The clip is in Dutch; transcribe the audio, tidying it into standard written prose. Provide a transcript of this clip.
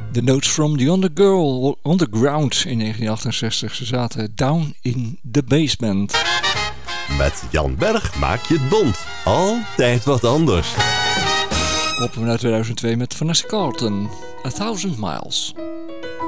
The Notes from the Underground in 1968. Ze zaten down in the basement. Met Jan Berg maak je het bond. Altijd wat anders. Opname uit 2002 met Vanessa Carlton. 1000 Miles.